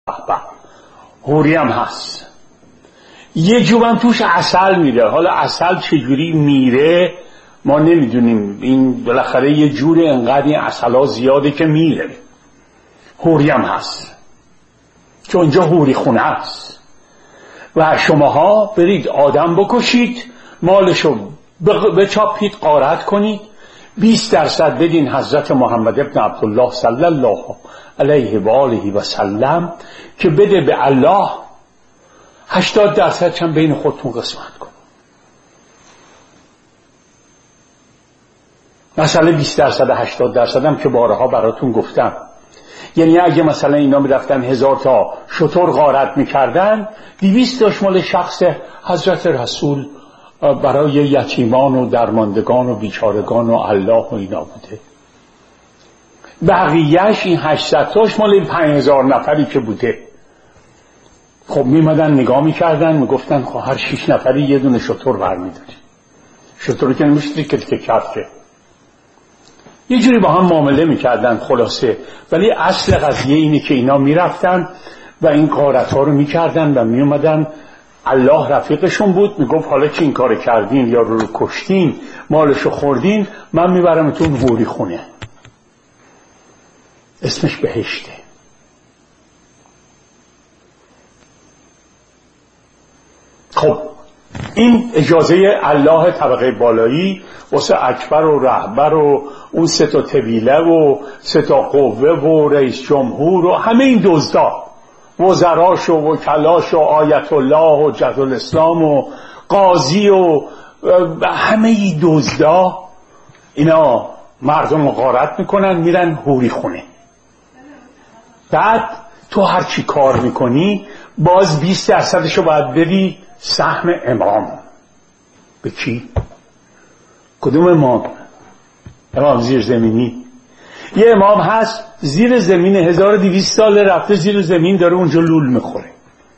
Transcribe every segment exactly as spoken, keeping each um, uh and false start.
حوری هم هست، یه جوبم توش عسل میره. حالا عسل چجوری میره ما نمیدونیم، این بالاخره یه جوری انقدر این عسل ها زیاده که میره. حوری هم هست چون اینجا حوری خونه است و شماها برید آدم بکشید، مالشو بچاپید، غارت کنید، بیست درصد بدین حضرت محمد ابن عبدالله صلی الله علیه و آله و سلم که بده به الله، هشتاد درصد هم بین خودتون قسمت کن. مثلا بیست درصد هشتاد درصد هم که بارها براتون گفتم، یعنی اگه مثلا اینا میرفتن هزار تا شتر غارت میکردن، دویست تاش مال شخص حضرت رسول برای یتیمان و درماندگان و بیچارگان و الله و اینا بوده. بقیهش این هشتصد تاش مال این پنج هزار نفری که بوده. خب میمدن نگاه میکردن، میگفتن خب هر شش نفری یه دونه شتر برمیداری. شتر که نمیشتری که که کرد که یه جوری با هم معامله میکردن خلاصه. ولی اصل قضیه اینه که اینا میرفتن و این غارت ها رو میکردن و میومدن، الله رفیقشون بود، میگفت حالا که این کار کردین یا رو, رو کشتین مالشو خوردین، من میبرمتون حوری خونه، اسمش بهشته. خب این اجازه الله طبقه بالایی واسه اکبر و رهبر و اون سه تا طویله و سه تا قوه و رئیس جمهور و همه این دزدا، وزراش و وکلاش و آیت الله و جد الاسلام و قاضی و همه این دزدا، اینا مردم رو غارت میکنن، میرن حوری خونه. بعد تو هر چی کار میکنی باز بیست درصدشو باید بدی سهم امام. به کی؟ کدوم امام؟ امام زیر زمینی. یه امام هست زیر زمین هزار و دویست سال رفته زیر زمین، داره اونجا لول میخوره.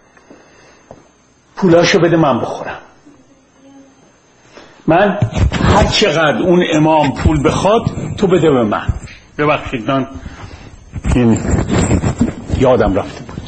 پولاشو بده من بخورم. من هر چقدر اون امام پول بخواد تو بده به من. ببخشید من این یادم رفته بود.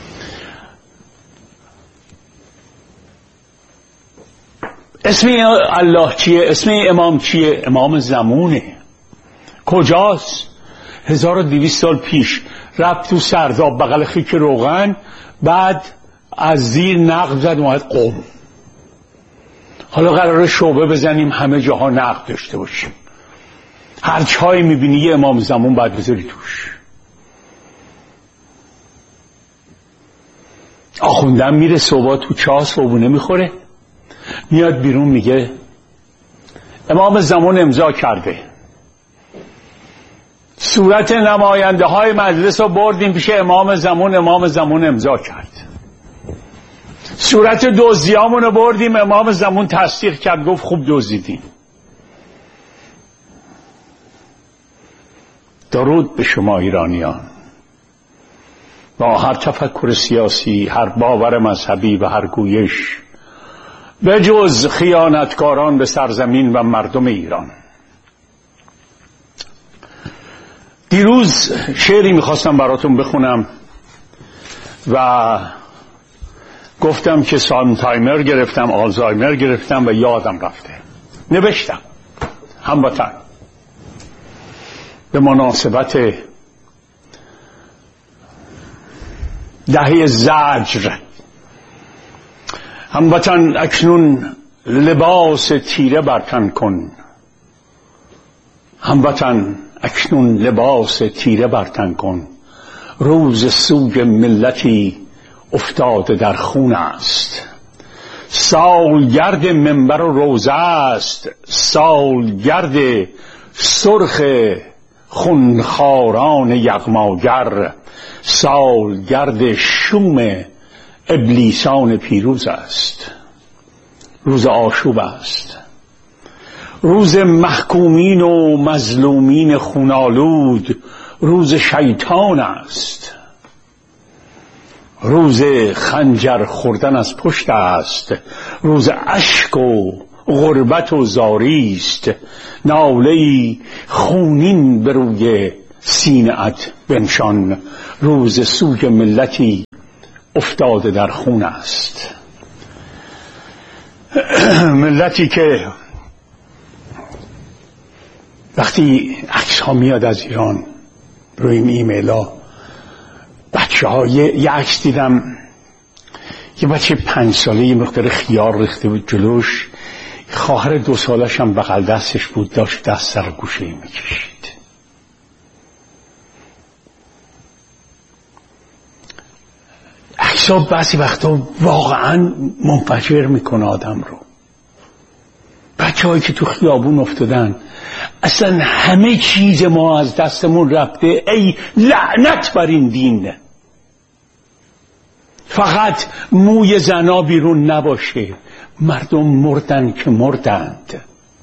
اسم الله چیه؟ اسم امام چیه؟ امام زمونه. کجاست؟ هزار و دویست سال پیش رفت تو سرداب بغل خیک روغن، بعد از زیر نقب زد اومد قم. حالا قراره شعبه بزنیم همه جاها نقب داشته باشیم، هر چایی میبینی یه امام زمان باید بذاری توش. آخوندم میره صبح تو چاه صبحونه میخوره، میاد بیرون میگه امام زمان امضا کرده. صورت نماینده های مجلس رو بردیم پیش امام زمان، امام زمان امضا کرد. صورت دزدیامون رو بردیم، امام زمان تصدیق کرد، گفت خوب دزدیدین. درود به شما ایرانیان، با هر تفکر سیاسی، هر باور مذهبی و هر گویش، به جز خیانتکاران به سرزمین و مردم ایران. دیروز شعری میخواستم براتون بخونم و گفتم که سالمتایمر گرفتم، آلزایمر گرفتم و یادم رفته. نوشتم هموطن به مناسبت دهه زجر، هموطن اکنون لباس تیره برتن کن، هموطن اکنون لباس تیره برتن کن، روز سوگ ملتی افتاده در خون است، سالگرد منبر و روزه است، سالگرد سرخ خونخواران یغماگر، سالگرد شوم ابلیسان پیروز است. روز آشوب است، روز محکومین و مظلومین خونالود، روز شیطان است، روز خنجر خوردن از پشت است، روز اشک و غربت و زاری است، ناله‌ای خونین به روی سینه‌ات بنشان، روز سوگ ملتی افتاده در خون است. ملتی که وقتی عکس ها میاد از ایران روی این ایمیل ها، بچه ها، یه عکس دیدم یه بچه پنج ساله یه مقدار خیار ریخته بود جلوش، خواهر دو سالش هم بغل دستش بود، داشت دست سر گوشه میکشید. عکس ها بعضی وقتا واقعا منفجر میکنه آدم رو. بچه هایی که تو خیابون افتادن، اصلا همه چیز ما از دستمون رفته، ای لعنت بر این دین. فقط موی زنا بیرون نباشه، مردم مردن که مردند.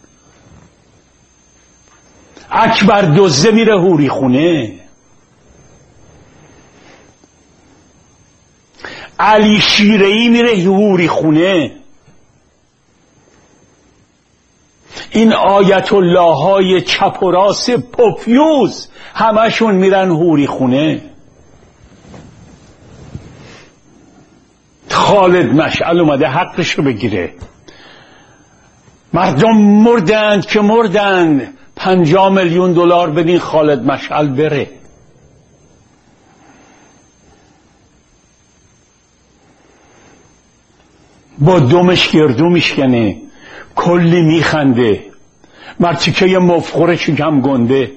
اکبر دزده میره حوری خونه، علی شیره‌ای میره حوری خونه، این آیت الله های چپ و راست پوفیوز همشون میرن حوری خونه. خالد مشعل اومده حقش رو بگیره. مردم مردند که مردند، پنجاه میلیون دلار بدین خالد مشعل بره. با دمش گردو میشکنه، کلی میخنده، مرتیکه مفخوره شکم گنده.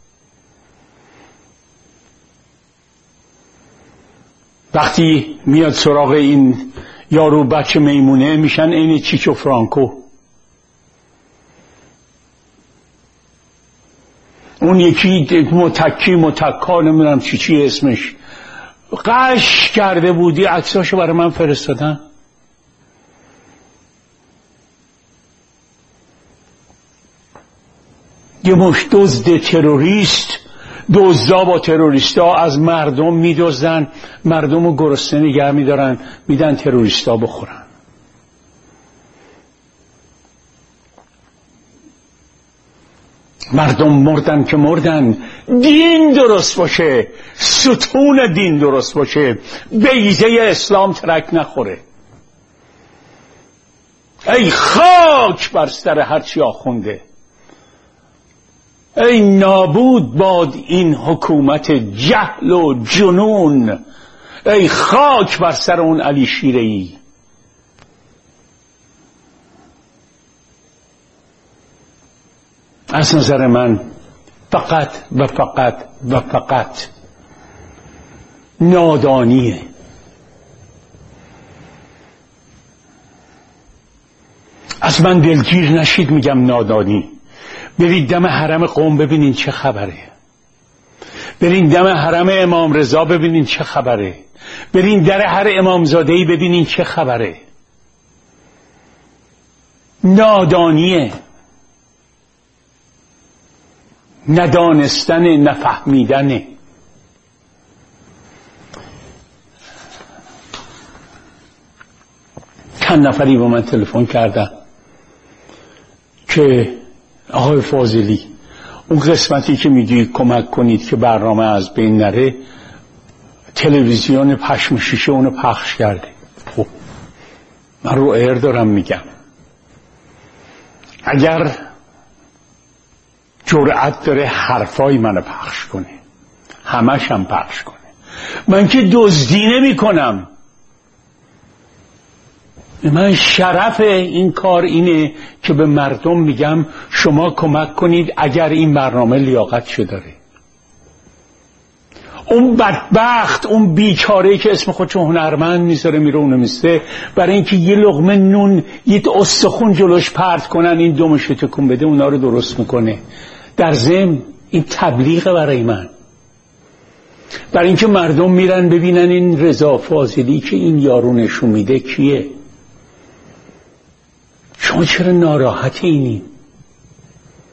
وقتی میاد سراغ این یارو بچه میمونه، میشن این چیچو فرانکو. اون یکی متکی متکا نمیدونم چی چی اسمش، قش کرده بودی، عکساشو برای من فرستادن. یه مش دزد تروریست، دزدا با تروریستا از مردم میدزدن، مردم رو گرسنه نگه میدارن، میدن تروریستا بخورن. مردم مردن که مردن. دین درست باشه، ستون دین درست باشه، بیضه اسلام ترک نخوره. ای خاک بر سر هرچی آخونده، ای نابود باد این حکومت جهل و جنون، ای خاک بر سر اون علی شیره‌ای. از نظر من فقط و فقط و فقط نادانیه. از من دلگیر نشید، میگم نادانی. برید دم حرم قم ببینین چه خبره، برین دم حرم امام رضا ببینین چه خبره، برین در هر امامزادهی ببینین چه خبره. نادانیه، ندانستن، نفهمیدنه. چند نفری با من تلفن کردن که آقای فاضلی، اون قسمتی که میگی کمک کنید که برنامه از بین نره، تلویزیون پشم شیشه اونو پخش کرده. خب من رو ایر دارم میگم، اگر جرأت داره حرفای منو پخش کنه، همش هم پخش کنه. من که دزدی نمی کنم. من شرف این کار اینه که به مردم میگم شما کمک کنید اگر این برنامه لیاقتشو داره. اون بدبخت، اون بیچاره که اسم خودشو هنرمند میذاره میره اونو میسته، برای اینکه یه لقمه نون، یه استخون جلوش پرت کنن، این دمشو تکون بده، اونا رو درست میکنه. در ضمن این تبلیغ برای من، برای اینکه مردم میرن ببینن این رضا فاضلی که این یارو نشون میده کیه. شما چرا ناراحت اینی؟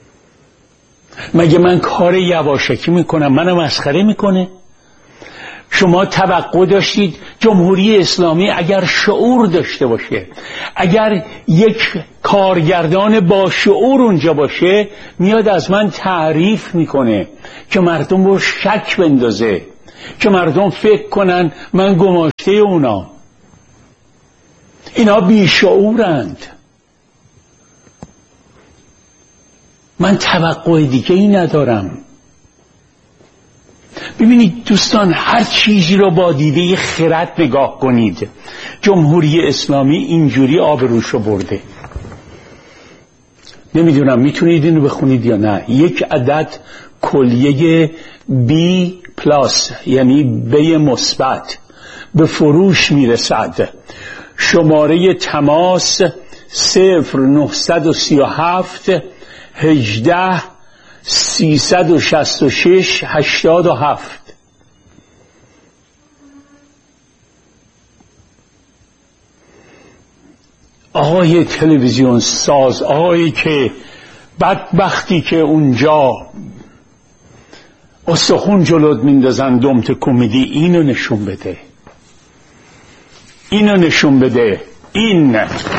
مگه من کار یواشکی میکنم؟ منو مسخره میکنه؟ شما توقع داشتید جمهوری اسلامی اگر شعور داشته باشه، اگر یک کارگردان با شعور اونجا باشه، میاد از من تعریف میکنه که مردم رو شک بندازه، که مردم فکر کنن من گماشته اونا. اینا بیشعورند. من توقع دیگه ای ندارم. ببینید دوستان، هر چیزی رو با دیده خرد نگاه کنید. جمهوری اسلامی اینجوری آبروشو برده. نمیدونم میتونید اینو بخونید یا نه. یک عدد کلیه بی پلاس، یعنی بی مثبت، به فروش میرسد. شماره تماس صفر نهصد و سی و هفت هجده سیصد و شصت و شش هشتاد و هفت. آقای تلویزیون ساز، آقایی که بدبختی که اونجا استخون جلوت میندازن دمت کمدی، اینو نشون بده، اینو نشون بده. این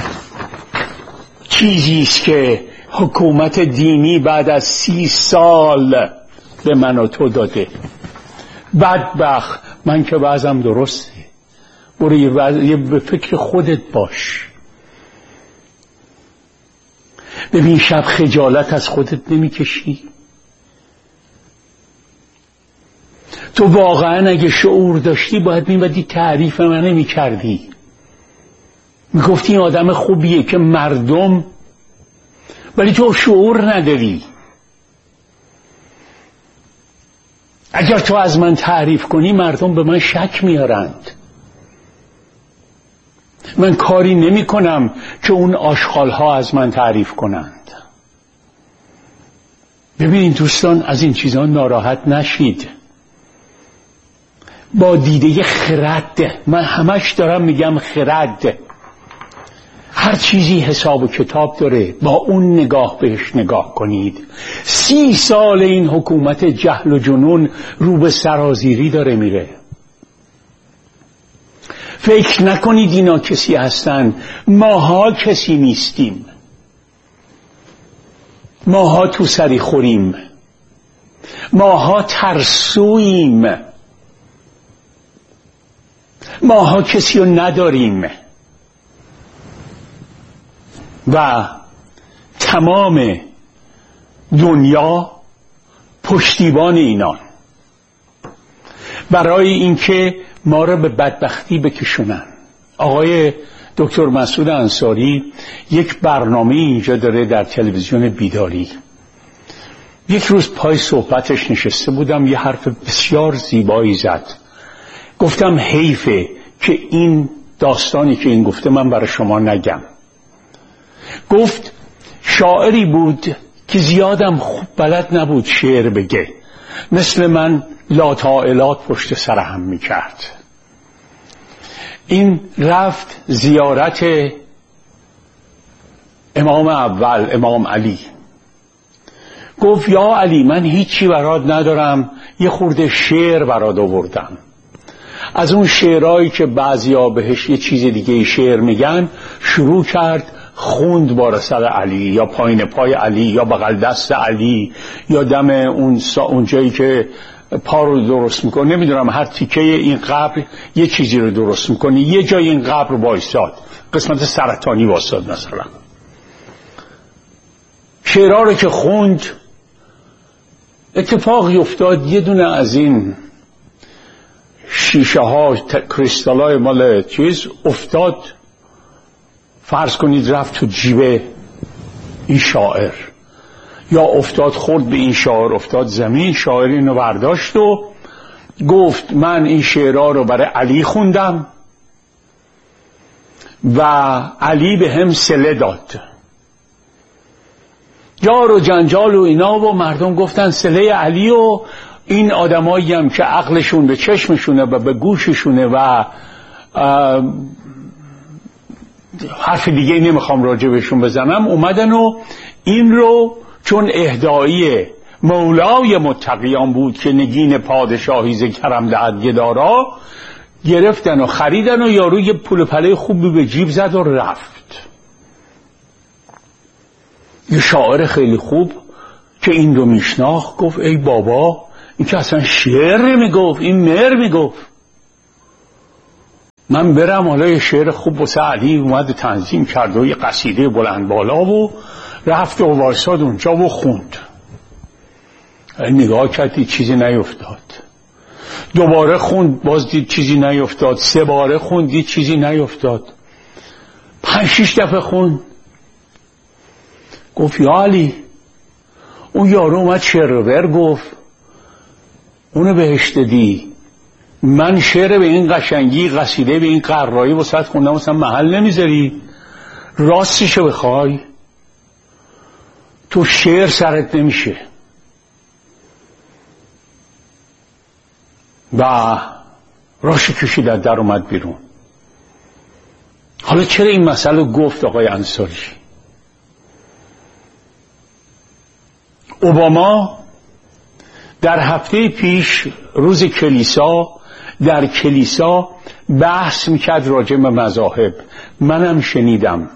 چیزیست که حکومت دینی بعد از سی سال به من و تو داده. بدبخت. من که وضعم درسته. برو یه به فکر خودت باش. ببین شب خجالت از خودت نمیکشی؟ تو واقعا اگه شعور داشتی باید میبدی تعریف من نمیکردی، میگفتی این آدم خوبیه که مردم، ولی تو شعور نداری. اگر تو از من تعریف کنی مردم به من شک میارند. من کاری نمی کنم که اون آشغالها از من تعریف کنند. ببینید دوستان، از این چیزان ناراحت نشید. با دیده خرد، من همش دارم میگم خرد، هر چیزی حساب و کتاب داره، با اون نگاه بهش نگاه کنید. سی سال این حکومت جهل و جنون رو به سرازیری داره میره. فکر نکنید اینا کسی هستن. ماها کسی نیستیم. ماها تو سری خوریم. ماها ترسوییم. ماها کسی رو نداریم و تمام دنیا پشتیبان اینان برای اینکه ما را به بدبختی بکشونن. آقای دکتر مسعود انصاری یک برنامه اینجا داره در تلویزیون بیداری. یک روز پای صحبتش نشسته بودم، یه حرف بسیار زیبایی زد. گفتم حیفه که این داستانی که این گفته من برای شما نگم. گفت شاعری بود که زیادم خوب بلد نبود شعر بگه، مثل من لاطائلات پشت سر هم میکرد. این رفت زیارت امام اول، امام علی. گفت یا علی، من هیچی برات ندارم، یه خورده شعر برات آوردم. از اون شعرهایی که بعضیا بهش یه چیز دیگه شعر میگن شروع کرد خوند با رسل علی، یا پایین پای علی، یا بغل دست علی، یا دم اون اون جایی که پا رو درست میکنه، نمیدونم هر تیکه این قبر یه چیزی رو درست میکنه. یه جای این قبر وایساد، قسمت سرطانی وایساد مثلا. شعرها رو که خوند، اتفاقی افتاد، یه دونه از این شیشه ها کریستال های مال چیز افتاد، فرض کنید رفت تو جیب این شاعر، یا افتاد خورد به این شاعر، افتاد زمین. شاعر اینو برداشت و گفت من این شعرها رو برای علی خوندم و علی به هم صله داد. جار و جنجال و اینا، و مردم گفتن صله علی، و این آدمایی هم که عقلشون به چشمشونه و به گوششونه و حرف دیگه نمیخوام راجع بهشون بزنم، اومدن و این رو چون اهدایی مولای متقیان بود که نگین پادشاهی ز کرم دهد گدارا، گرفتن و خریدن و یارو یه پول پله خوبی به جیب زد و رفت. یه شاعر خیلی خوب که این رو میشناخت گفت ای بابا، این که اصلا شعر میگفت، این مر میگفت. من برم حالا یه شعر خوب واسه علی اومد تنظیم کرد و یه قصیده بلند بالا و رفت و وایساد اونجا و خوند. نگاه کردی چیزی نیفتاد، دوباره خوند باز دید چیزی نیفتاد، سه باره خوند دید چیزی نیفتاد، پنج شیش دفعه خوند. گفت یا علی، اون یارو اومد شعر رو بر گفت، اونو بهش دادی، من شعر به این قشنگی، قصیده به این قرایی واسط خوندم، مثلا محل نمیذاری؟ راستشو بخوای تو شعر سرت نمیشه. و راشو کشید از در اومد بیرون. حالا چرا این مسئله گفت آقای انصاری؟ اوباما در هفته پیش روز کلیسا در کلیسا بحث میکرد راجع به مذاهب. منم شنیدم.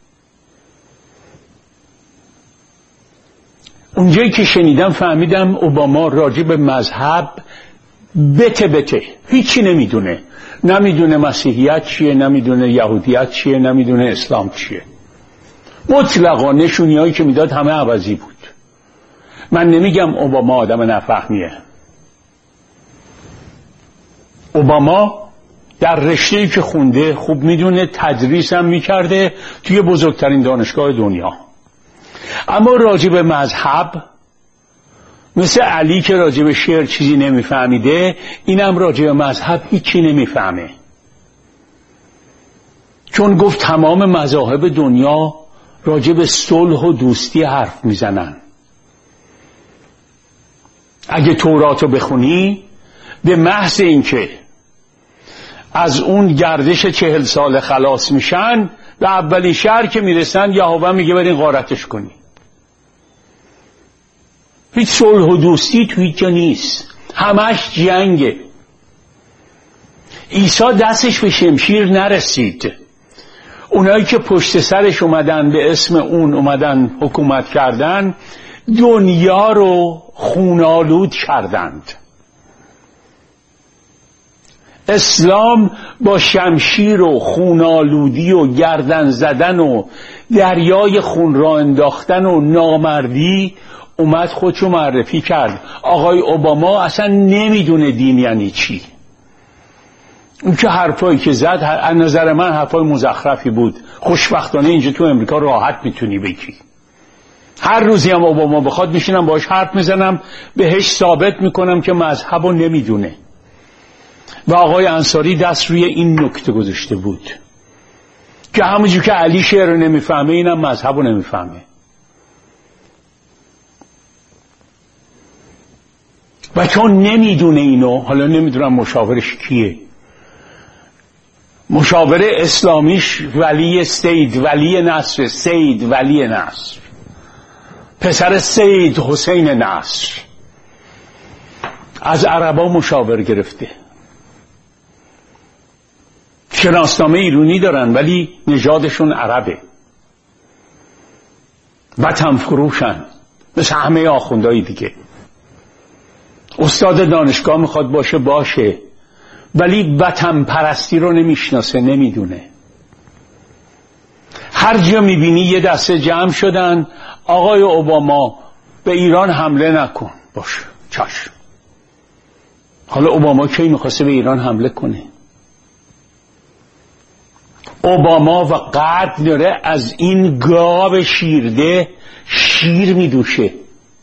اونجایی که شنیدم فهمیدم اوباما راجع به مذهب بته بته هیچی نمیدونه. نمیدونه مسیحیت چیه، نمیدونه یهودیت چیه، نمیدونه اسلام چیه. مطلقا نشونی هایی که میداد همه عوضی بود. من نمیگم اوباما آدم نفهمیه. اوباما در رشته‌ای که خونده خوب میدونه، تدریس هم میکرده توی بزرگترین دانشگاه دنیا. اما راجع به مذهب مثل علی که راجع به شعر چیزی نمیفهمیده، اینم راجع به مذهب هیچی نمیفهمه. چون گفت تمام مذاهب دنیا راجع به صلح و دوستی حرف میزنن. اگه توراتو بخونی به محض اینکه از اون گردش چهل سال خلاص میشن، به اولین شهر که میرسن یهوه میگه برین غارتش کنی. هیچ صلح و دوستی تو هیچ جا نیست، همش جنگه. عیسی دستش به شمشیر نرسید. اونایی که پشت سرش اومدن به اسم اون اومدن حکومت کردن، دنیا رو خونالود کردند. اسلام با شمشیر و خونالودی و گردن زدن و دریای خون را انداختن و نامردی اومد خودشو معرفی کرد. آقای اوباما اصلا نمیدونه دین یعنی چی. اون که حرفایی که زد از نظر من حرفای مزخرفی بود. خوشبختانه اینجا تو امریکا راحت میتونی بگی. هر روزی هم اوباما بخواد میشینم باش حرف میزنم، بهش ثابت میکنم که مذهبو نمیدونه. و آقای انصاری دست روی این نکته گذاشته بود که همونجور که علی شعر رو نمیفهمه، اینم مذهبو نمیفهمه. و چون نمیدونه اینو، حالا نمیدونم مشاورش کیه، مشاور اسلامیش ولی سید ولی نصر، سید ولی نصر، پسر سید حسین نصر، از عربا مشاور گرفته. شناسنامه ایرانی دارن ولی نژادشون عربه، وطن فروشن مثل همه آخوندهای دیگه. استاد دانشگاه میخواد باشه باشه، ولی وطن پرستی رو نمیشناسه، نمیدونه. هر جا میبینی یه دسته جمع شدن، آقای اوباما به ایران حمله نکن. باشه چشم. حالا اوباما کی میخواسته به ایران حمله کنه؟ اوباما و قد داره از این گاو شیرده شیر میدوشه.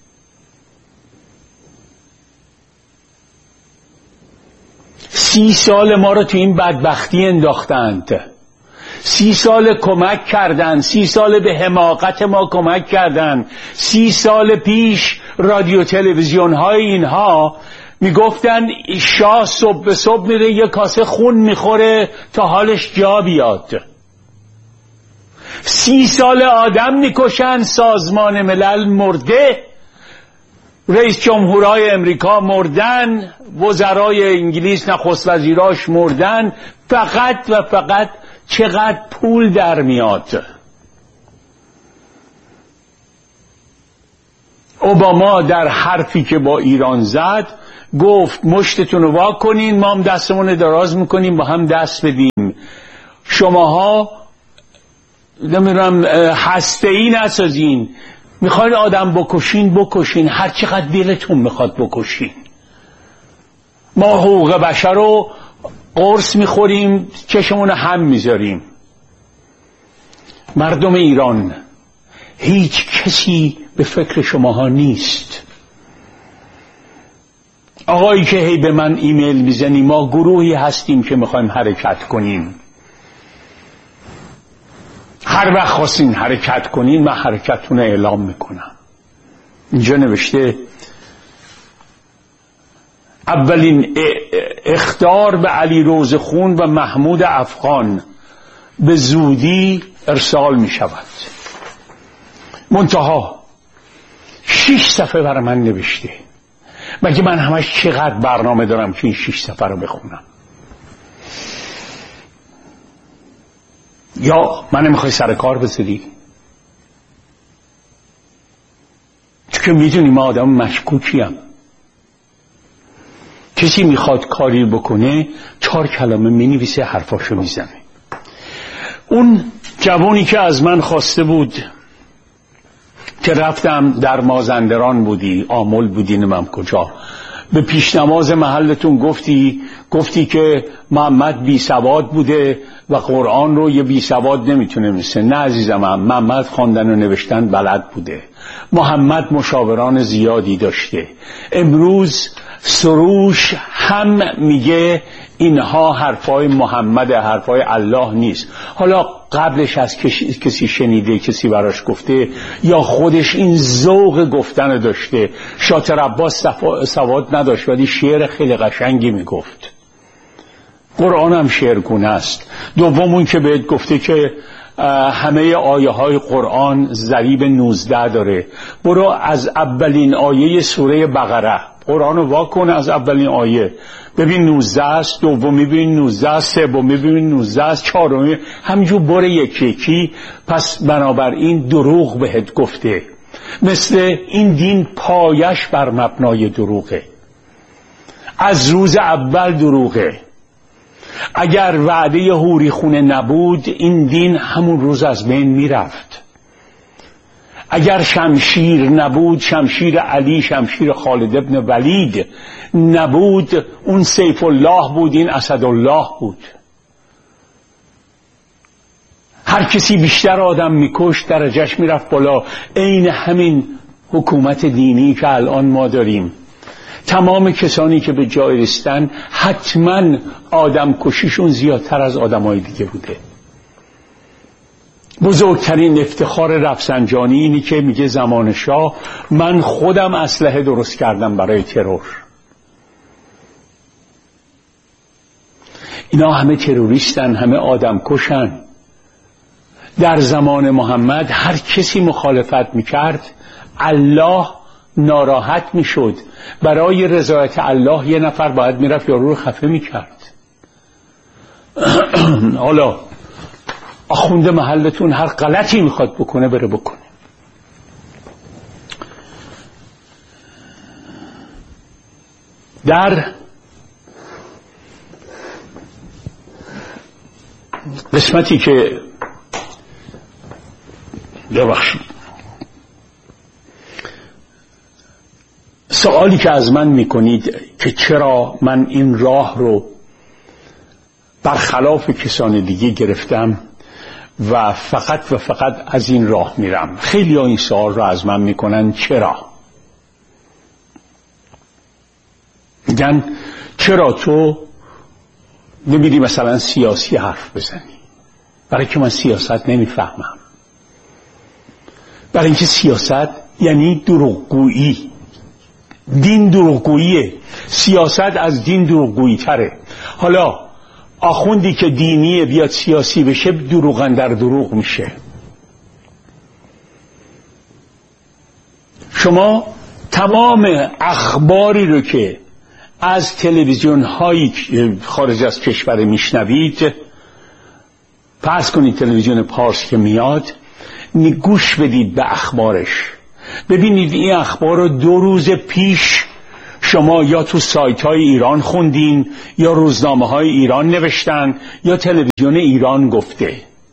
سی سال ما رو تو این بدبختی انداختند، سی سال کمک کردند، سی سال به حماقت ما کمک کردند. سی سال پیش رادیو تلویزیون های اینها میگفتن شاه صبح به صبح میره یه کاسه خون میخوره تا حالش جا بیاد. سی سال آدم میکشن، سازمان ملل مرده رئیس جمهورهای امریکا مردن، وزرای انگلیس نخست وزیراش مردن، فقط و فقط چقدر پول در میاد. اوباما در حرفی که با ایران زد گفت مشتتون رو وا کنین، ما هم دستمون دراز میکنیم با هم دست بدیم. شماها نمیدونم هسته‌ای نسازین، میخواین آدم بکشین بکشین، هر چقدر دلتون میخواد بکشین. ما حقوق بشر رو قرص میخوریم، چشمون هم میذاریم. مردم ایران، هیچ کسی به فکر شماها نیست. آقایی که هی به من ایمیل میزنی، ما گروهی هستیم که میخوایم حرکت کنیم. هر وقت خواستین حرکت کنین من حرکتتون اعلام میکنم. اینجا نوشته اولین اخطار به علی روزخون و محمود افغان به زودی ارسال میشود. منتها شش صفحه برای من نوشته. مگه من همش چقدر برنامه دارم که این شش صفحه رو بخونم؟ یا من نمیخوای سر کار بذاری؟ تو که میدونی ما آدم مشکوکیم. کسی میخواد کاری بکنه چهار کلمه مینویسه، حرفاشو میزنه. اون جوانی که از من خواسته بود که رفتم در مازندران بودی، آمل بودی، نمیم کجا، به پیشنماز محلتون گفتی گفتی که محمد بی سواد بوده و قرآن رو یه بی سواد نمیتونه مثل. نه عزیزم، هم محمد خواندن و نوشتن بلد بوده. محمد مشاوران زیادی داشته. امروز سروش هم میگه اینها حرفای محمد، حرفای الله نیست. حالا قبلش از کسی شنیده، کسی براش گفته، یا خودش این ذوق گفتن داشته. شاطر عباس سواد نداشت ولی شعر خیلی قشنگی میگفت. قرآن هم شعرگونه است. دومون که بهت گفته که همه آیه های قرآن ضریب نوزده داره. برو از اولین آیه سوره بقره قرآن رو واکن، از اولین آیه ببین نوزده است، دومی ببین نوزده است، سومی ببین نوزده است، چهارمی همینجور بره یکی یکی. پس بنابراین دروغ بهت گفته. مثل این دین پایش بر مبنای دروغه، از روز اول دروغه. اگر وعده حوری خونه نبود این دین همون روز از بین میرفت. اگر شمشیر نبود، شمشیر علی، شمشیر خالد ابن ولید نبود، اون سیف الله بود، این اسدالله بود. هر کسی بیشتر آدم میکش درجهش میرفت بالا. عین همین حکومت دینی که الان ما داریم، تمام کسانی که به جای رسیدن حتما آدم کشیشون زیادتر از آدمای دیگه بوده. بزرگترین افتخار رفسنجانی اینی که میگه زمان شاه من خودم اسلحه درست کردم برای ترور. اینا همه تروریستن، همه آدم کشن. در زمان محمد هر کسی مخالفت میکرد الله ناراحت میشد. برای رضایت الله یه نفر باید میرفت یارو رو خفه میکرد. حالا آخونده محلتون هر غلطی میخواد بکنه بره بکنه. در قسمتی که ببخشید سوالی که از من میکنید که چرا من این راه رو برخلاف کسان دیگه گرفتم و فقط و فقط از این راه میرم. خیلی ها این سوال رو از من میکنن چرا؟ میگن چرا تو نمیری مثلا سیاسی حرف بزنی؟ برای که من سیاست نمیفهمم. برای اینکه سیاست یعنی دروغگویی. دین دروغگوییه، سیاست از دین دروغگویی تره. حالا آخوندی که دینیه بیاد سیاسی بشه دروغن در دروغ میشه. شما تمام اخباری رو که از تلویزیون های خارج از کشور میشنوید، فرض کنید تلویزیون پارس که میاد، گوش بدید به اخبارش، ببینید این اخبار رو دو روز پیش شما یا تو سایت های ایران خوندین، یا روزنامه های ایران نوشتن، یا تلویزیون ایران گفته.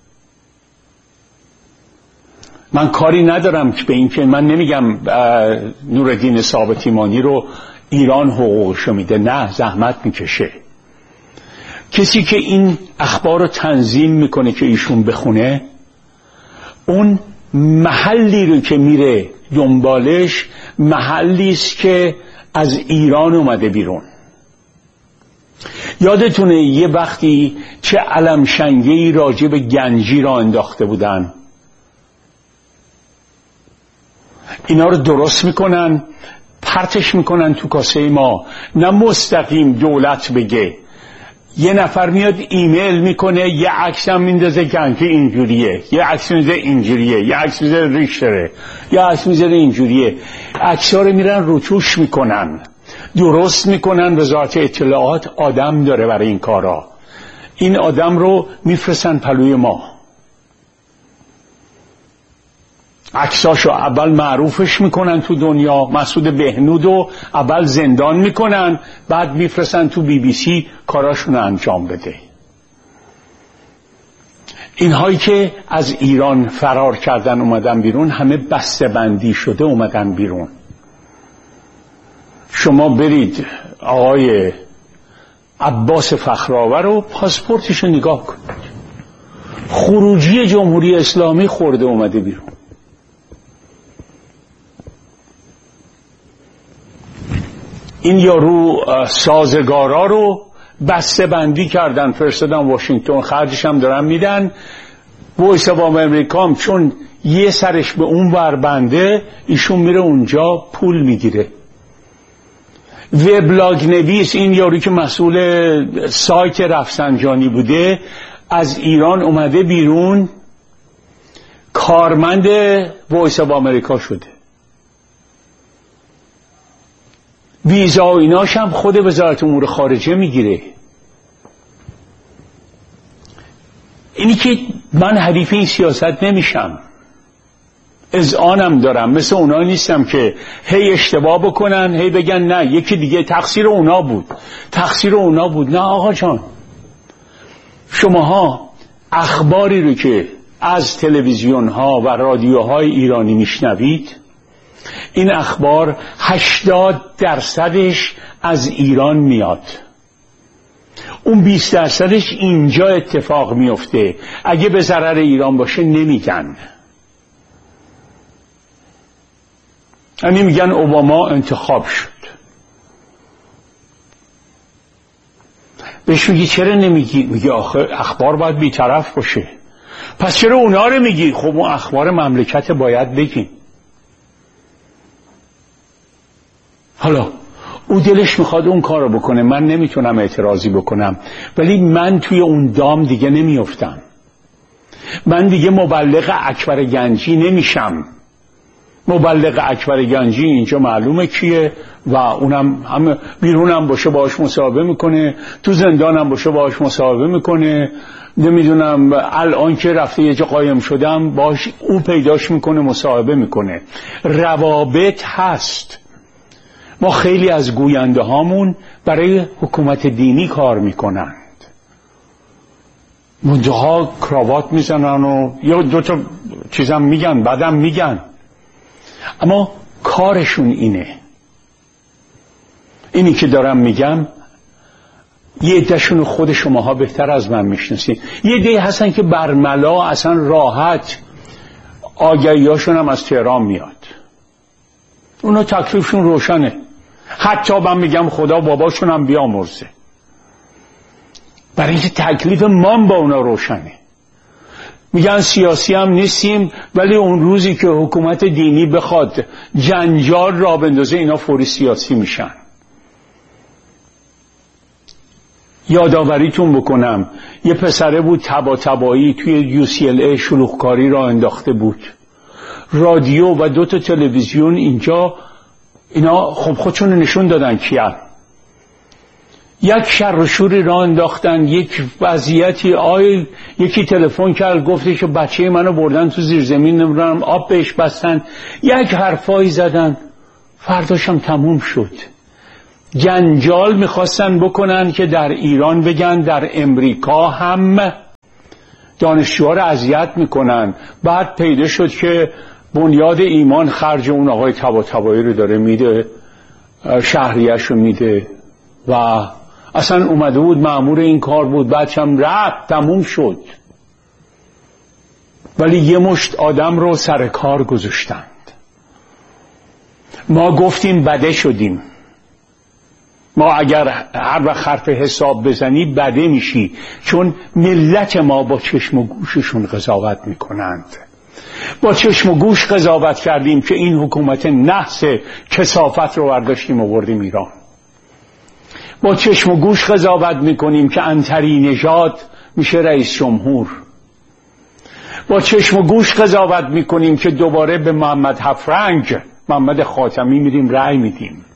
من کاری ندارم که به این که من نمیگم نورالدین ثابت ایمانی رو ایران حقوقشو میده، نه، زحمت میکشه. کسی که این اخبار رو تنظیم میکنه که ایشون بخونه، اون محلی رو که میره دنبالش محلی است که از ایران اومده بیرون. یادتونه یه وقتی چه علمشنگه‌ای راجع به گنجی را انداخته بودن؟ اینا رو درست میکنن، پرتش میکنن تو کاسه ما. نه مستقیم دولت بگه، یه نفر میاد ایمیل میکنه، یه عکس هم میندازه گنجی اینجوریه، یه عکس میذاره اینجوریه، یه عکس میذاره ریشتره، یه عکس میذاره اینجوریه. عکس‌ها رو میرن روتوش میکنن، درست میکنن. وزارت اطلاعات آدم داره برای این کارا. این آدم رو میفرستن پلوی ما، عکساشو اول معروفش میکنن تو دنیا، مسعود بهنودو اول زندان میکنن، بعد میفرستن تو بی بی سی کاراشونو انجام بده. اینهایی که از ایران فرار کردن اومدن بیرون، همه بسته بندی شده اومدن بیرون. شما برید آقای عباس فخرآور رو پاسپورتشو نگاه کنید، خروجی جمهوری اسلامی خورده اومده بیرون. این یارو سازگارا رو بسته بندی کردن، فرستادن واشنگتن، خرجش هم دارن میدن. وایس آف امریکا هم چون یه سرش به اون ور بنده، ایشون میره اونجا پول میگیره. وبلاگ نویس، این یارو که مسئول سایت رفسنجانی بوده، از ایران اومده بیرون، کارمند وایس آف امریکا شده. ویزا و ایناش هم خود وزارت امور خارجه میگیره. اینی که من حریف این سیاست نمیشم، اذعانم دارم، مثل اونا نیستم که هی اشتباه بکنن هی بگن نه یکی دیگه تقصیر اونا بود، تقصیر اونا بود. نه آقا جان، شماها اخباری رو که از تلویزیون ها و رادیوهای ایرانی میشنوید، این اخبار هشتاد درصدش از ایران میاد، اون بیست درصدش اینجا اتفاق میفته. اگه به ضرر ایران باشه نمیگن. یعنی میگن اوباما انتخاب شد. بهش میگی چرا نمیگی؟ میگه آخه اخبار باید بیطرف باشه. پس چرا اونا رو میگی؟ خب اون اخبار مملکت باید بگیم. حالا او دلش میخواد اون کار رو بکنه، من نمیتونم اعتراضی بکنم، ولی من توی اون دام دیگه نمیافتم. من دیگه مبلغ اکبر گنجی نمیشم. مبلغ اکبر گنجی اینجا معلومه کیه و اونم هم بیرونم باشه باهاش مصاحبه میکنه، تو زندانم باشه باهاش مصاحبه میکنه، نمیدونم الان که رفته یه جا قایم شدم باهاش او پیداش میکنه مصاحبه میکنه. روابط هست. ما خیلی از گوینده هامون برای حکومت دینی کار میکنند، منتها کراوات میزنن و یا دو تا چیزم میگن بعدم میگن، اما کارشون اینه. اینی که دارم میگم یه عده‌شون خود شماها بهتر از من میشناسین. یه عده هستن که برملا اصلا راحت آگهیاشون هم از تهران میاد، اونا تکلیفشون روشنه. حتی من میگم خدا باباشون هم بیامرزه، برای اینکه تکلیف ما با اونا روشنه. میگن سیاسی هم نیستیم، ولی اون روزی که حکومت دینی بخواد جنجال را بندازه اینا فوری سیاسی میشن. یادآوریتون بکنم یه پسره بود تبا تبایی توی یو سی ال ای شلوغکاری را انداخته بود. رادیو و دو تا تلویزیون اینجا اینا خب خودشون نشون دادن کیان. یک شر و شوری را انداختن، یک وضعیتی. آی یکی تلفن کرد گفتش که بچه منو بردن تو زیر زمین، نمیدونم آب بهش بستن، یک حرفایی زدن. فرداشم تموم شد. جنجال میخواستن بکنن که در ایران بگن در امریکا هم دانشجوها رو اذیت میکنن. بعد پیدا شد که بنیاد ایمان خرج اون آقای طباطبایی رو داره میده، شهریه‌اش رو میده و اصلا اومده بود مأمور این کار بود، بعدش هم رفت، تموم شد. ولی یه مشت آدم رو سر کار گذاشتند. ما گفتیم بده شدیم. ما اگر هر وقت حرف حساب بزنی بده میشی، چون ملت ما با چشم و گوششون قضاوت میکنند. با چشم و گوش قضاوت کردیم که این حکومت نحس کثافت رو برداشتیم و بردیم ایران. با چشم و گوش قضاوت میکنیم که عنتری نژاد میشه رئیس جمهور. با چشم و گوش قضاوت میکنیم که دوباره به محمد هفرنگ، محمد خاتمی میریم رأی میدیم.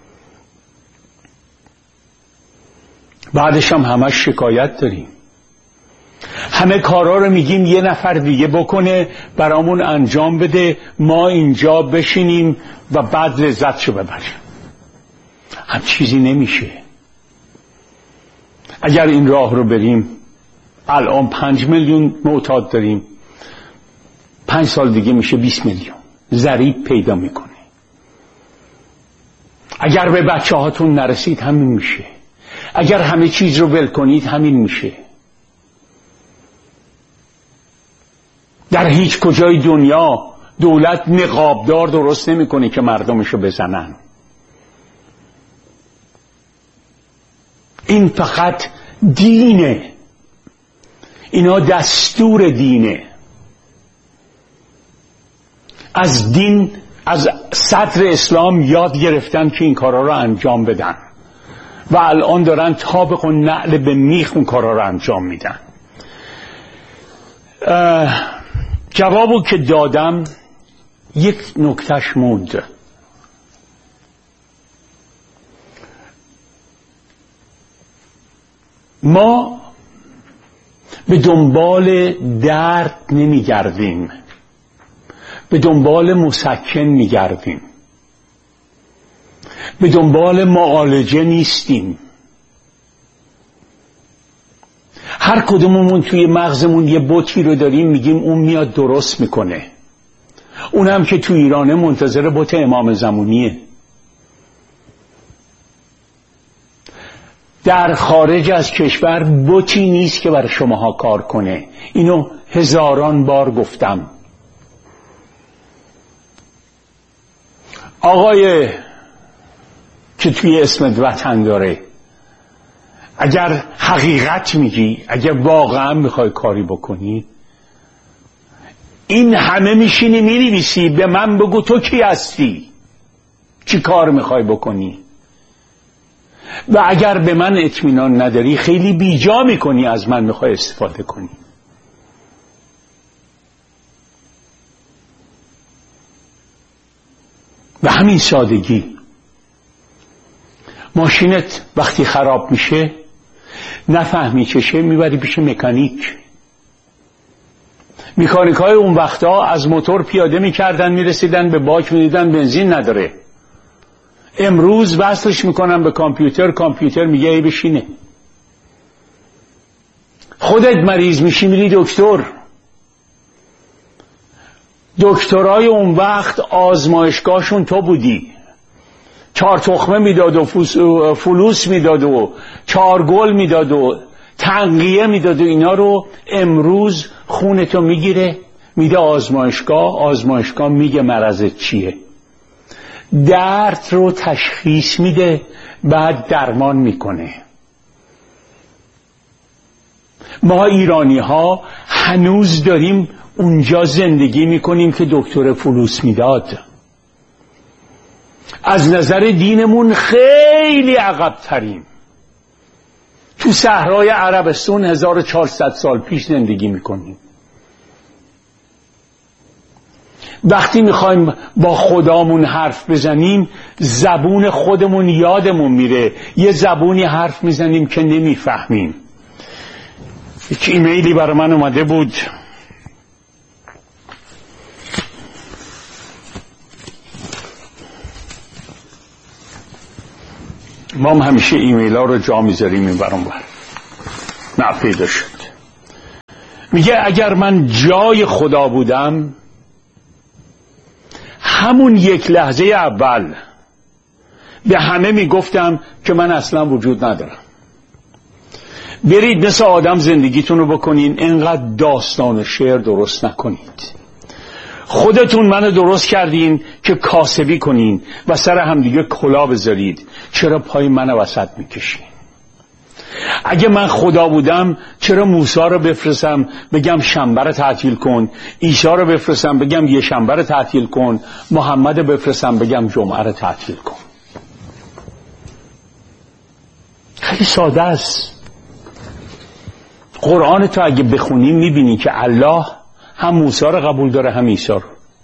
بعدش هم همش شکایت داریم. همه کارا رو میگیم یه نفر دیگه بکنه، برامون انجام بده، ما اینجا بشینیم و بعد لذتشو ببریم. هم چیزی نمیشه. اگر این راه رو بریم، الان پنج میلیون معتاد داریم، پنج سال دیگه میشه بیست میلیون. ضریب پیدا میکنه. اگر به بچه هاتون نرسید همین میشه. اگر همه چیز رو ول کنید همین میشه. در هیچ کجای دنیا دولت نقابدار درست نمیکنه که مردمشو بزنن. این فقط دینه. اینا دستور دینه. از دین، از صدر اسلام یاد گرفتن که این کارا رو انجام بدن و الان دارن طابق و نعل به میخ اون کارا رو انجام میدن. جوابو که دادم یک نکتهش موند. ما به دنبال درد نمیگردیم، به دنبال مسکن میگردیم، به دنبال معالجه نیستیم. هر کدوممون توی مغزمون یه بتی رو داریم، میگیم اون میاد درست میکنه. اونم که تو ایرانه منتظر بت امام زمانیه. در خارج از کشور بتی نیست که برای شماها کار کنه. اینو هزاران بار گفتم. آقای که توی اسمت وطن داره، اگر حقیقت میگی، اگر واقعا میخوای کاری بکنی، این همه میشینی مینویسی به من بگو تو کی هستی، چی کار میخوای بکنی. و اگر به من اطمینان نداری خیلی بیجا میکنی از من میخوای استفاده کنی. به همین سادگی. ماشینت وقتی خراب میشه نفهمی چشه، میبری پیش مکانیک. مکانیک های اون وقتا از موتور پیاده میکردن، میرسیدن به باک میدیدن بنزین نداره. امروز وصلش میکنن به کامپیوتر، کامپیوتر میگه ای بشینه. خودت مریض میشی میری دکتر. دکترای اون وقت آزمایشگاهشون تو بودی. چهار تخمه میداد و فلوس میداد و چهار گل میداد و تنقیه میداد و اینا رو امروز خونتو میگیره میده آزمایشگاه. آزمایشگاه میگه مرضت چیه، درد رو تشخیص میده، بعد درمان میکنه. ما ایرانی ها هنوز داریم اونجا زندگی میکنیم که دکتر فلوس میداد. از نظر دینمون خیلی عقب تریم. تو صحرای عربستان هزار و چهارصد سال پیش زندگی میکنیم. وقتی میخوایم با خدامون حرف بزنیم زبون خودمون یادمون میره، یه زبونی حرف میزنیم که نمیفهمیم. یک ایمیلی برای من اومده بود، ما هم همیشه ایمیل ها رو جا میذاریم این برام بر نه پیدا شد. میگه اگر من جای خدا بودم همون یک لحظه اول به همه میگفتم که من اصلا وجود ندارم. برید مثل آدم زندگیتون رو بکنین، اینقدر داستان و شعر درست نکنید. خودتون منو درست کردین که کاسبی کنین و سر همدیگه کلا بذارید، چرا پای منو وسط میکشین؟ اگه من خدا بودم چرا موسی رو بفرستم بگم شنبه رو تعطیل کن، عیسی رو بفرستم بگم یه شنبه رو تعطیل کن، محمد رو بفرستم بگم جمعه رو تعطیل کن؟ خیلی ساده است. قرآن تو اگه بخونی میبینی که الله هم موسی رو قبول داره هم عیسی رو.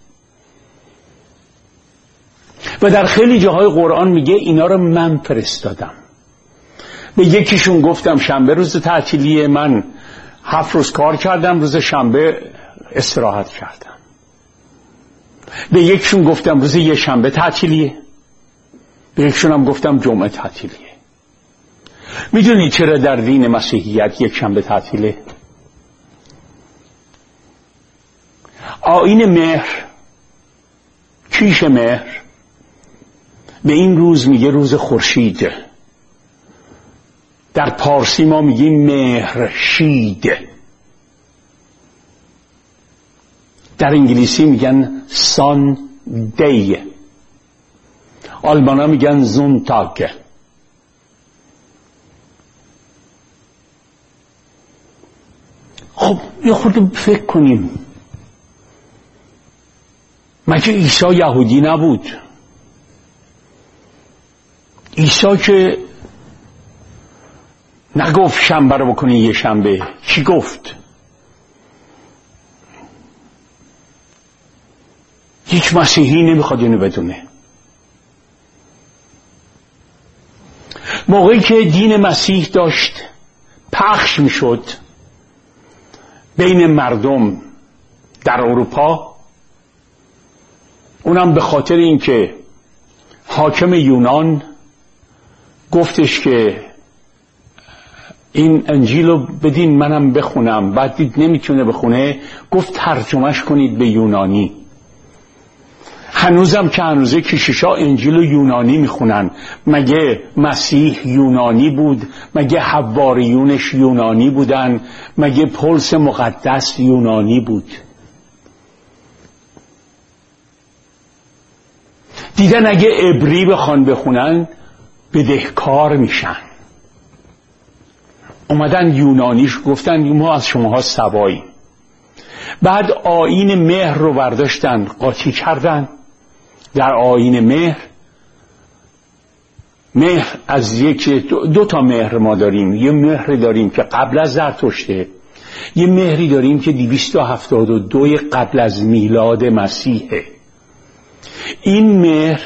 و در خیلی جاهای قرآن میگه اینا رو من فرستادم. به یکیشون گفتم شنبه روز تعطیلیه، من هفت روز کار کردم، روز شنبه استراحت کردم. به یکیشون گفتم روز یه شنبه تعطیلیه، به یکیشون هم گفتم جمعه تعطیلیه. میدونی چرا در دین مسیحیت یک شنبه تعطیله؟ آیین مهر، کیش مهر، به این روز میگه روز خورشید. در پارسی ما میگیم مهرشید، در انگلیسی میگن سان دی، آلمانا میگن زونتاگ. خب یه خورده فکر کنیم، مگه عیسی یهودی نبود؟ عیسی که نگفت شنبه رو بکنی یه شنبه، چی گفت؟ هیچ مسیحی نمیخواد اینو بدونه. موقعی که دین مسیح داشت پخش میشد بین مردم در اروپا، اونم به خاطر اینکه حاکم یونان گفتش که این انجیل رو بدین منم بخونم، بعد دید نمیتونه بخونه، گفت ترجمهش کنید به یونانی. هنوزم که هنوزه کشیشا انجیل رو یونانی میخونن. مگه مسیح یونانی بود؟ مگه حواریونش یونانی بودن؟ مگه پولس مقدس یونانی بود؟ دیدن اگه عبری بخوان بخونن بدهکار میشن. اومدن یونانیش گفتن ما از شماها سواییم. بعد آیین مهر رو برداشتن قاطی کردن. در آیین مهر، مهر از یک دو, دو تا مهر ما داریم. یه مهر داریم که قبل از زرتشته، یه مهری داریم که دویست و هفتاد و دو قبل از میلاد مسیحه. این مهر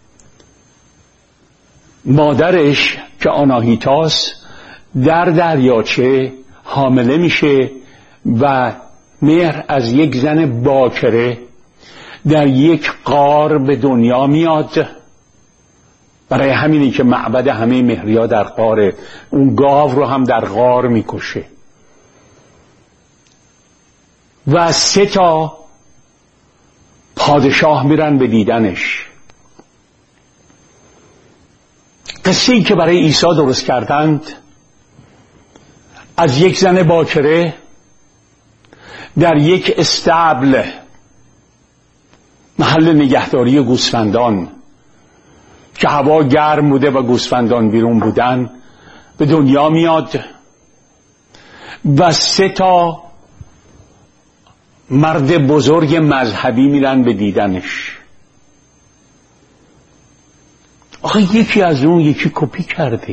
مادرش که آناهیتاس در دریاچه حامله میشه و مهر از یک زن باکره در یک غار به دنیا میاد. برای همینی که معبد همه مهریا در غاره، اون گاو رو هم در غار میکشه و سه تا پادشاه میرن به دیدنش. قصه ای که برای عیسی درست کردند از یک زن باکره در یک استبل، محل نگهداری گوسفندان که هوا گرم بوده و گوسفندان بیرون بودن، به دنیا میاد و سه تا مرد بزرگ مذهبی میرن به دیدنش. آخه یکی از اون یکی کپی کرده.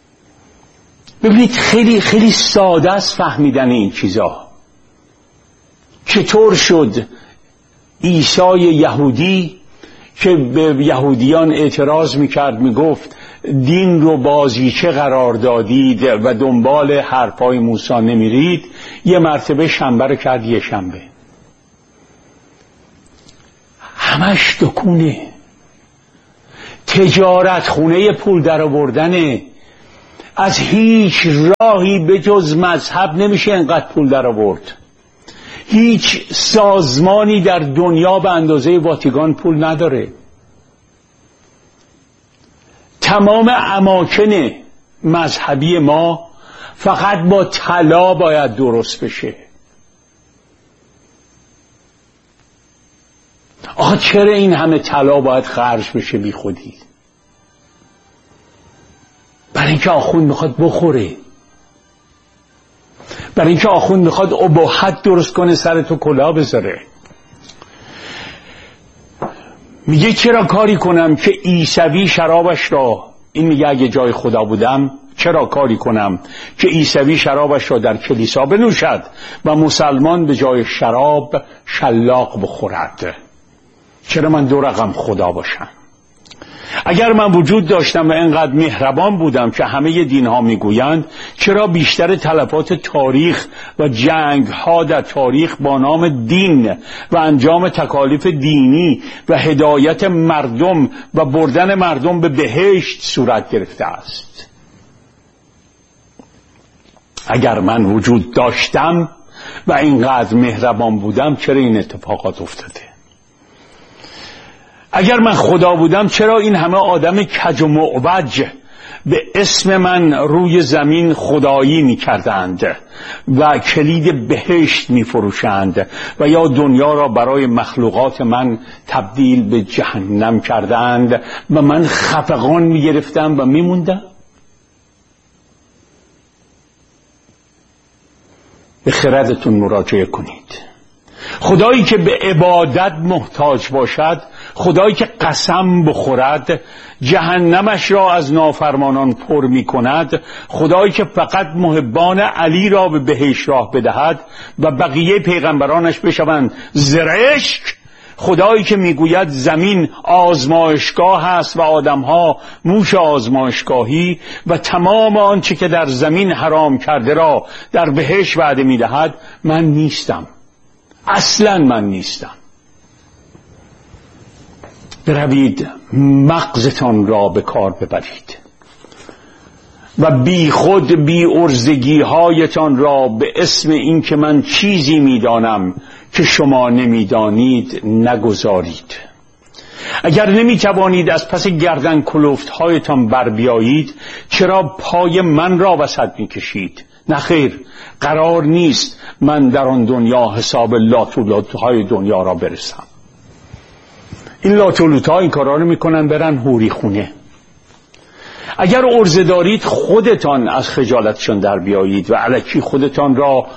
ببینید خیلی خیلی ساده است فهمیدن این چیزا. چطور شد عیسی یهودی که به یهودیان اعتراض میکرد میگفت دین رو بازیچه قرار دادید و دنبال حرفای موسی نمیرید، یه مرتبه شنبه رو کرد یه شنبه. همش دکونه، تجارت خونه پول در آوردنه. از هیچ راهی به جز مذهب نمیشه انقدر پول در آورد. هیچ سازمانی در دنیا به اندازه واتیکان پول نداره. تمام اماکن مذهبی ما فقط با طلا باید درست بشه. آخه چرا این همه طلا باید خرج بشه بی خودی؟ برای اینکه آخوند میخواد بخوره، برای اینکه آخوند میخواد اباحت درست کنه سر تو کلاه بذاره. میگه چرا کاری کنم که عیسوی شرابش را، این میگه اگه جای خدا بودم چرا کاری کنم که عیسوی شرابش را در کلیسا بنوشد و مسلمان به جای شراب شلاق بخورد؟ چرا من دو رقم خدا باشم؟ اگر من وجود داشتم و اینقدر مهربان بودم که همه دین ها میگویند، چرا بیشتر تلفات تاریخ و جنگ ها در تاریخ با نام دین و انجام تکالیف دینی و هدایت مردم و بردن مردم به بهشت صورت گرفته است؟ اگر من وجود داشتم و اینقدر مهربان بودم، چرا این اتفاقات افتاده؟ اگر من خدا بودم، چرا این همه آدم کج و معوج به اسم من روی زمین خدایی می کردند و کلید بهشت می فروشند و یا دنیا را برای مخلوقات من تبدیل به جهنم کردند و من خفقان می گرفتم و می موندم؟ به خردتون مراجعه کنید. خدایی که به عبادت محتاج باشد، خدایی که قسم بخورد جهنمش را از نافرمانان پر می کند، خدایی که فقط محبان علی را به بهشت راه بدهد و بقیه پیغمبرانش بشوند زرشک، خدایی که میگوید زمین آزمایشگاه است و آدمها موش آزمایشگاهی و تمام آنچه که در زمین حرام کرده را در بهشت وعده میدهد، من نیستم. اصلا من نیستم. بروید مغزتان را به کار ببرید و بی خود بی ارزگی هایتان را به اسم این که من چیزی میدانم که شما نمیدانید نگذارید. اگر نمیتوانید از پس گردن کلفت هایتان بر بیایید، چرا پای من را وسط میکشید؟ نه خیر، قرار نیست من در آن دنیا حساب لاتولوت‌های دنیا را برسم. این لاتولوت‌ها این کارا رو میکنن برن حوری خونه. اگر عرضه دارید خودتان از خجالتشان در بیایید و الکی خودتان را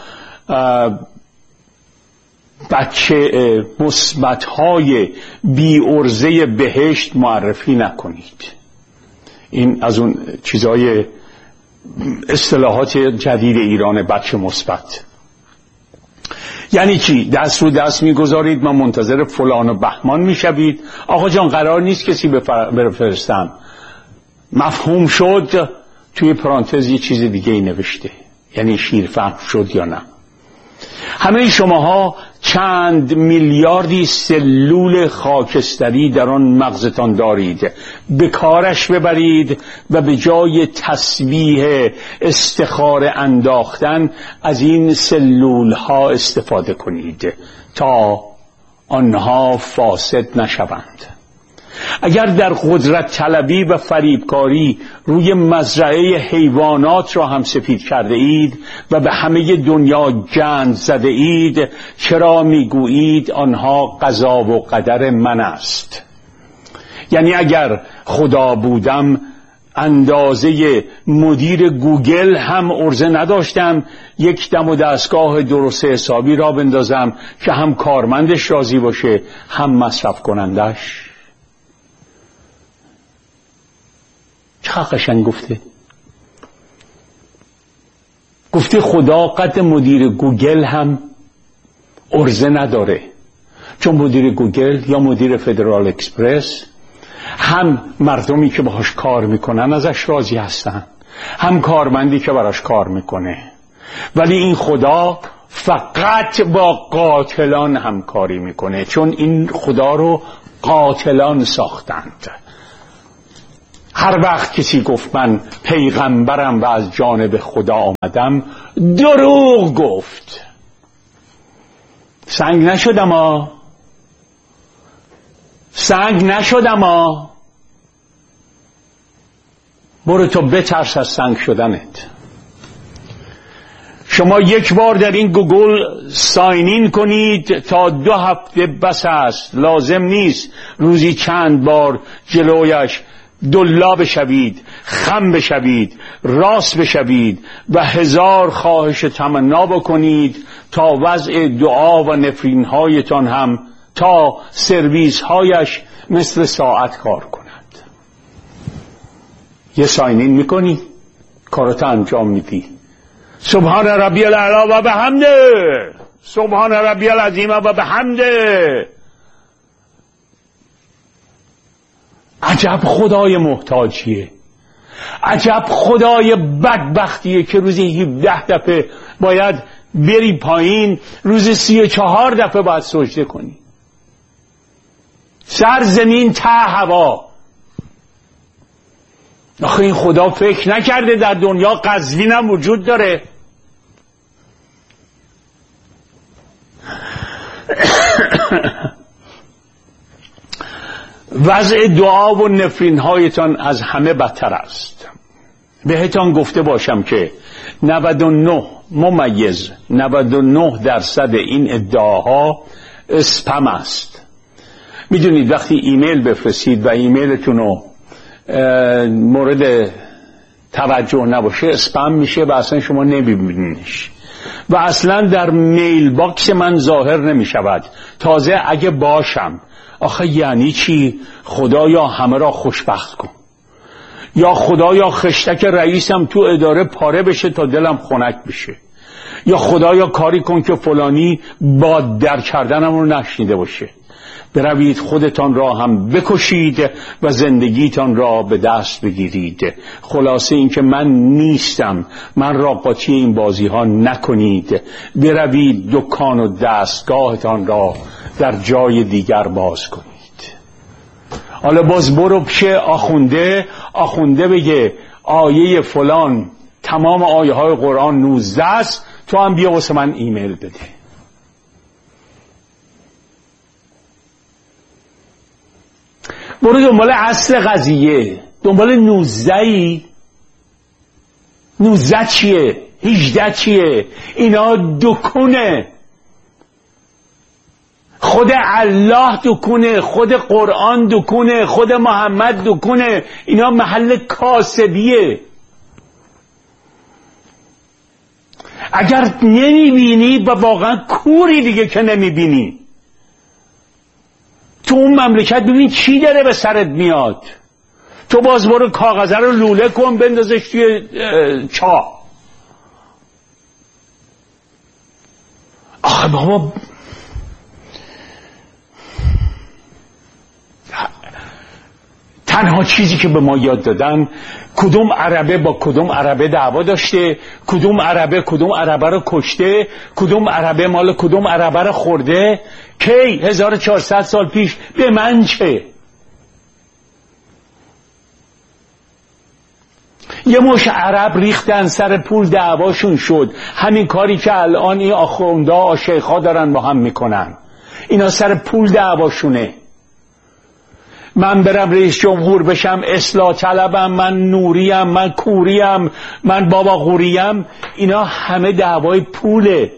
بچه مثبت‌های بی عرضه بهشت معرفی نکنید. این از اون چیزای اصطلاحات جدید ایران، بچه مثبت. یعنی چی؟ دست رو دست میگذارید، من منتظر فلان و بهمان میشوید. آقا جان قرار نیست کسی بفرستم. مفهوم شد؟ توی پرانتز یه چیز دیگه ای نوشته، یعنی شیرفهم شد یا نه. همه شماها چند میلیاردی سلول خاکستری در آن مغزتان دارید. به کارش ببرید و به جای تسبیح استخاره انداختن از این سلول ها استفاده کنید تا آنها فاسد نشوند. اگر در قدرت طلبی و فریبکاری روی مزرعه حیوانات را هم سفید کرده اید و به همه دنیا گند زده اید، چرا میگویید آنها قضا و قدر من است؟ یعنی اگر خدا بودم اندازه مدیر گوگل هم عرضه نداشتم یک دم و دستگاه درست حسابی را بندازم که هم کارمندش راضی باشه هم مصرف کنندش. چه قشنگ گفته. گفته خدا قد مدیر گوگل هم ارزه نداره، چون مدیر گوگل یا مدیر فدرال اکسپرس هم مردمی که باهاش کار میکنن ازش راضی هستن، هم کارمندی که براش کار میکنه. ولی این خدا فقط با قاتلان همکاری میکنه، چون این خدا رو قاتلان ساختند. هر وقت کسی گفت من پیغمبرم و از جانب خدا آمدم، دروغ گفت. سنگ نشدم ها، سنگ نشدم ها. برو تو بترس از سنگ شدنت. شما یک بار در این گوگل ساینین کنید تا دو هفته بس است. لازم نیست روزی چند بار جلویش دلا بشوید، خم بشوید، راست بشوید و هزار خواهش تمنا بکنید تا وضع دعا و نفرین هایتان هم، تا سرویس هایش مثل ساعت کار کند. یه ساینین میکنی، کارت انجام میدی. سبحان ربی الاعلی و بحمده، سبحان ربی العظیم و بحمده. عجب خدای محتاجیه، عجب خدای بدبختیه که روزی هفده دفعه باید بری پایین، روزی سی و چهار دفعه باید سجده کنی. سر زمین ته هوا. آخه این خدا فکر نکرده در دنیا قزوین هم وجود داره؟ وضع دعا و نفرین هایتان از همه بدتر است. بهتان گفته باشم که نود و نه ممیز نود و نه درصد این ادعاها اسپم است. میدونید وقتی ایمیل بفرستید و ایمیلتون رو مورد توجه نباشه اسپم میشه و اصلا شما نمیبینیش و اصلا در میل باکس من ظاهر نمیشود. تازه اگه باشم، آخه یعنی چی؟ خدایا همه را خوشبخت کن، یا خدایا خشتک رئیسم تو اداره پاره بشه تا دلم خنک بشه، یا خدایا کاری کن که فلانی با در کردنم رو نشنیده باشه. بروید خودتان را هم بکشید و زندگیتان را به دست بگیرید. خلاصه این که من نیستم، من را قاطی این بازی ها نکنید. بروید دکان و دستگاهتان را در جای دیگر باز کنید. حالا باز برو پیش آخونده، آخونده بگه آیه فلان تمام آیه های قرآن نوزده است، تو هم بیا واسه من ایمیل بده. برو دنبال اصل قضیه، دنبال نوزدهی. نوزده چیه؟ هجده چیه؟ اینا دکونه. خود الله دکونه، خود قرآن دکونه، خود محمد دکونه. اینا محل کاسبیه. اگر نمیبینی و واقعا کوری دیگه که نمیبینی، تو اون مملکت ببین چی داره به سرت میاد. تو باز برو کاغذه رو لوله کن بندازش توی چاه. آخه بابا تنها چیزی که به ما یاد دادن کدوم عربه با کدوم عربه دعوا داشته، کدوم عربه کدوم عربه رو کشته، کدوم عربه مال کدوم عربه رو خورده. کی؟ هزار و چهارصد سال پیش. به من چه؟ یه مش عرب ریختن سر پول دعواشون شد. همین کاری که الان این آخونده ها شیخا دارن با هم میکنن. اینا سر پول دعواشونه. من برم رئیس جمهور بشم، اصلاح طلبم، من نوریم، من کوریم، من بابا غوریم، اینا همه دعوای پوله.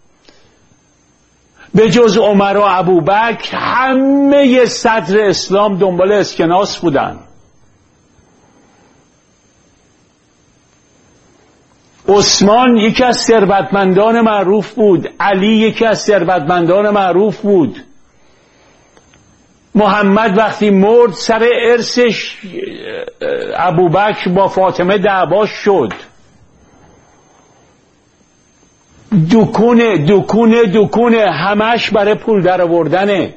به جز عمر و ابوبکر همه صدر اسلام دنبال اسکناس بودن. عثمان یکی از ثروتمندان معروف بود، علی یکی از ثروتمندان معروف بود. محمد وقتی مرد سر ارثش ابوبکر با فاطمه دعواش شد. دکونه دکونه دکونه همش برای پول در آوردنه.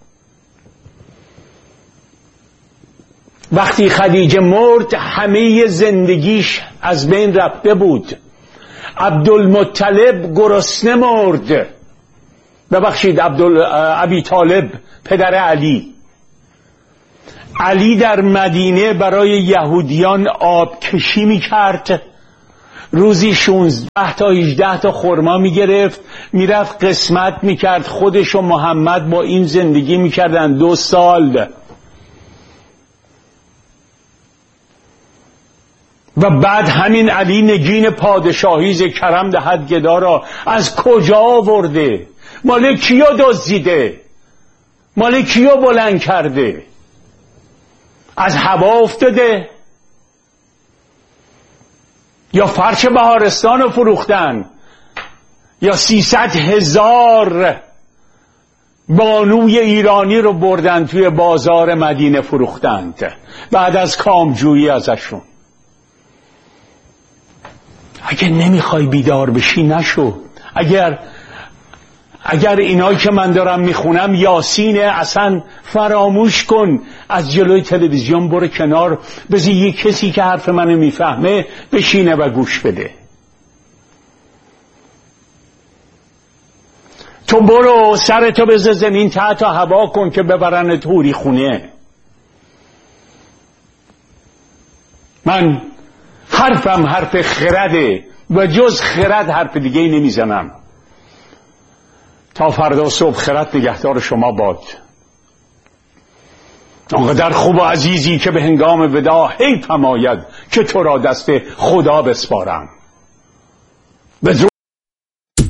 وقتی خدیجه مرد همه زندگیش از بین رفته بود. عبدالمطلب گرسنه مرد، ببخشید عبدال ابی طالب پدر علی. علی در مدینه برای یهودیان آب کشی می کرد، روزی شونزده تا هجده تا خرما می گرفت، می رفت قسمت می کرد. خودش و محمد با این زندگی می کردن دو سال. و بعد همین علی نگین پادشاهی ز کرم دهد گدا را از کجا آورده؟ مال کیو دزدیده؟ مال کیو بلند کرده؟ از هوا افتاده؟ یا فرش بهارستان رو فروختن؟ یا سیصد هزار بانوی ایرانی رو بردن توی بازار مدینه فروختند بعد از کامجویی ازشون؟ اگه نمیخوای بیدار بشی نشو. اگر اگر اینایی که من دارم میخونم یاسینه، اصلا فراموش کن. از جلوی تلویزیون برو کنار، بذار یه کسی که حرف منو میفهمه بشینه و گوش بده. تو برو سرتو بذار زمین تحت هوا کن که ببرن توری خونه. من حرفم حرف خرده و جز خرد حرف دیگه نمیزنم. تا فردا صبح خرد نگهدار شما باد. آنقدر خوب و عزیزی که به هنگام ودا حیف هم آید که تو را دست خدا بسپارم.